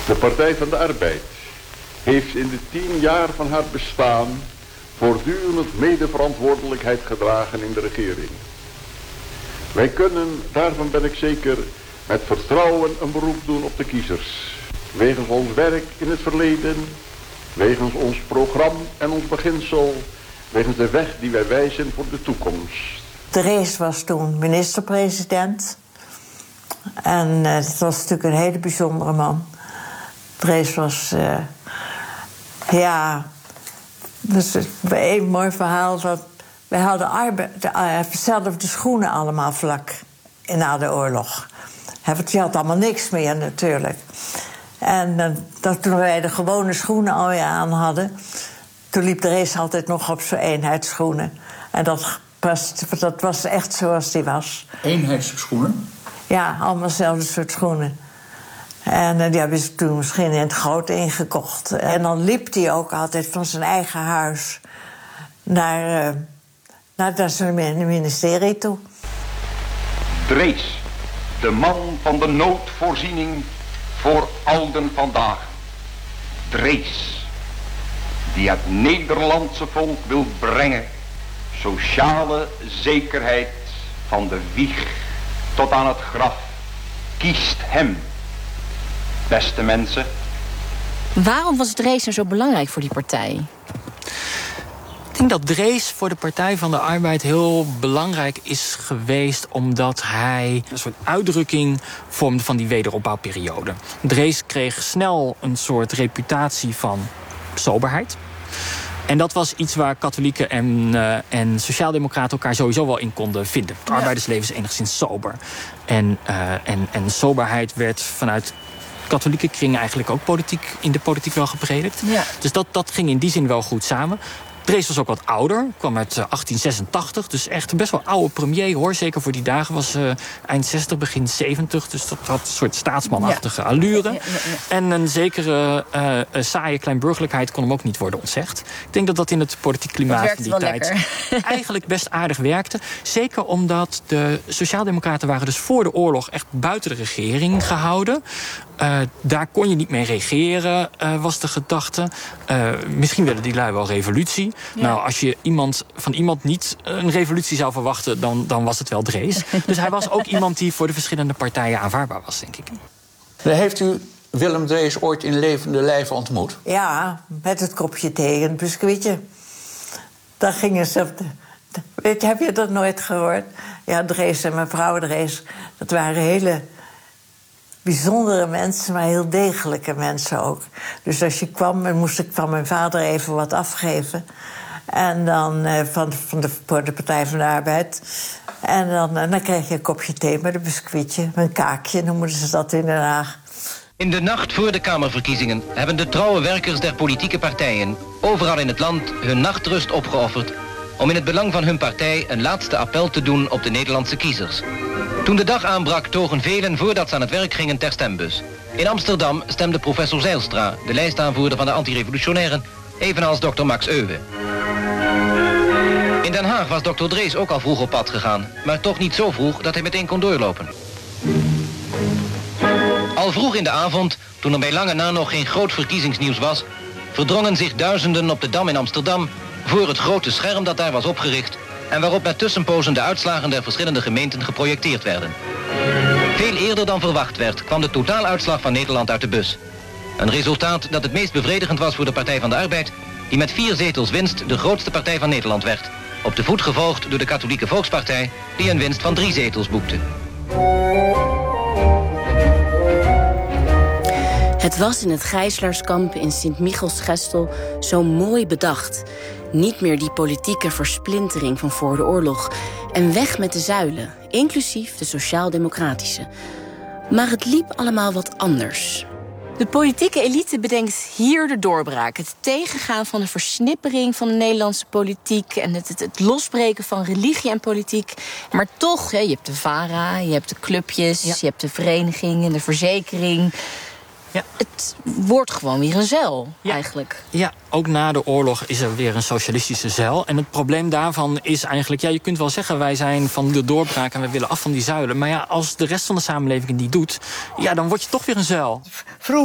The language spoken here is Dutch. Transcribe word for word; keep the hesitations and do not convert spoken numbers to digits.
De Partij van de Arbeid heeft in de tien jaar van haar bestaan voortdurend medeverantwoordelijkheid gedragen in de regering. Wij kunnen, daarvan ben ik zeker, met vertrouwen een beroep doen op de kiezers. Wegens ons werk in het verleden, wegens ons programma en ons beginsel, wegens de weg die wij wijzen voor de toekomst. Drees was toen minister-president. En uh, het was natuurlijk een hele bijzondere man. Drees was, uh, ja, dus een mooi verhaal. Dat wij hadden arbeid, uh, dezelfde schoenen allemaal vlak na de oorlog. Je had allemaal niks meer natuurlijk. En uh, dat, toen wij de gewone schoenen alweer aan hadden, toen liep Drees altijd nog op zijn eenheidsschoenen. En dat was, dat was echt zoals die was. Eenheidsschoenen? Ja, allemaal hetzelfde soort schoenen. En uh, die hebben ze toen misschien in het groot ingekocht. En dan liep hij ook altijd van zijn eigen huis naar, uh, naar, naar zijn ministerie toe. Drees, de man van de noodvoorziening voor ouden vandaag. Drees, die het Nederlandse volk wil brengen sociale zekerheid van de wieg tot aan het graf. Kiest hem, beste mensen. Waarom was Drees nou zo belangrijk voor die partij? Ik denk dat Drees voor de Partij van de Arbeid heel belangrijk is geweest, omdat hij een soort uitdrukking vormde van die wederopbouwperiode. Drees kreeg snel een soort reputatie van soberheid. En dat was iets waar katholieken en, uh, en sociaaldemocraten elkaar sowieso wel in konden vinden. Het arbeidersleven is enigszins sober. En, uh, en, en soberheid werd vanuit katholieke kringen eigenlijk ook politiek, in de politiek wel gepredikt. Ja. Dus dat, dat ging in die zin wel goed samen. Drees was ook wat ouder, kwam uit uh, achttien zesentachtig. Dus echt een best wel oude premier, hoor. Zeker voor die dagen was uh, eind zestig, begin zeventig. Dus dat had een soort staatsmanachtige ja. allure. Ja, ja, ja. En een zekere uh, uh, saaie kleinburgerlijkheid kon hem ook niet worden ontzegd. Ik denk dat dat in het politiek klimaat van die tijd lekker. eigenlijk best aardig werkte. Zeker omdat de sociaaldemocraten waren dus voor de oorlog echt buiten de regering gehouden. Uh, daar kon je niet mee regeren, uh, was de gedachte. Uh, misschien willen die lui wel revolutie. Ja. Nou, als je iemand, van iemand niet een revolutie zou verwachten, dan, dan was het wel Drees. Dus hij was ook iemand die voor de verschillende partijen aanvaardbaar was, denk ik. Heeft u Willem Drees ooit in levende lijven ontmoet? Ja, met het kopje thee en het biscuitje. Daar gingen ze... Weet je, heb je dat nooit gehoord? Ja, Drees en mevrouw Drees, dat waren hele bijzondere mensen, maar heel degelijke mensen ook. Dus als je kwam, dan moest ik van mijn vader even wat afgeven. En dan uh, van, van de, voor de Partij van de Arbeid. En dan, uh, dan kreeg je een kopje thee met een biscuitje, een kaakje, noemen ze dat in Den Haag. In de nacht voor de Kamerverkiezingen hebben de trouwe werkers der politieke partijen overal in het land hun nachtrust opgeofferd om in het belang van hun partij een laatste appel te doen op de Nederlandse kiezers. Toen de dag aanbrak, togen velen voordat ze aan het werk gingen ter stembus. In Amsterdam stemde professor Zijlstra, de lijstaanvoerder van de antirevolutionairen, evenals dokter Max Euwe. In Den Haag was dokter Drees ook al vroeg op pad gegaan, maar toch niet zo vroeg dat hij meteen kon doorlopen. Al vroeg in de avond, toen er bij lange na nog geen groot verkiezingsnieuws was, verdrongen zich duizenden op de Dam in Amsterdam voor het grote scherm dat daar was opgericht en waarop met tussenpozen de uitslagen der verschillende gemeenten geprojecteerd werden. Veel eerder dan verwacht werd, kwam de totaaluitslag van Nederland uit de bus. Een resultaat dat het meest bevredigend was voor de Partij van de Arbeid, die met vier zetels winst de grootste partij van Nederland werd. Op de voet gevolgd door de Katholieke Volkspartij, die een winst van drie zetels boekte. Het was in het gijzelaarskamp in Sint-Michielsgestel zo mooi bedacht. Niet meer die politieke versplintering van voor de oorlog. En weg met de zuilen, inclusief de sociaal-democratische. Maar het liep allemaal wat anders. De politieke elite bedenkt hier de doorbraak. Het tegengaan van de versnippering van de Nederlandse politiek en het, het, het losbreken van religie en politiek. Maar toch, hè, je hebt de VARA, je hebt de clubjes, ja. je hebt de vereniging en de verzekering. Ja. Het wordt gewoon weer een zeil, ja. eigenlijk. Ja, ook na de oorlog is er weer een socialistische zeil. En het probleem daarvan is eigenlijk, ja, je kunt wel zeggen, wij zijn van de doorbraak en we willen af van die zuilen. Maar ja, als de rest van de samenleving die doet, ja, dan word je toch weer een zeil. Vroeger